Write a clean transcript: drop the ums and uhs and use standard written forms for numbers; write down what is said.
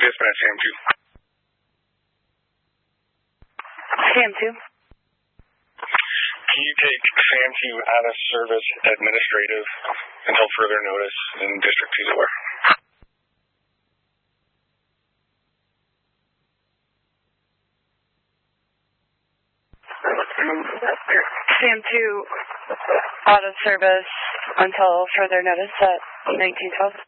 Dispatch, Sam 2. Sam 2. Can you take Sam 2 out of service administrative until further notice in District 2 Delaware? Sam 2 out of service until further notice at 1912.